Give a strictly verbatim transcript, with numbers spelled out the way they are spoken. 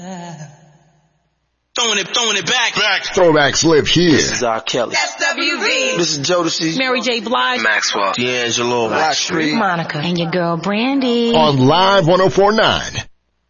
Throwing it, throwing it back. back. Throwback slip here. This is R. Kelly. S W V. This is Jodeci. Mary J. Blige. Maxwell. D'Angelo. Blackstreet. Monica. And your girl Brandy. On Live one oh four point nine.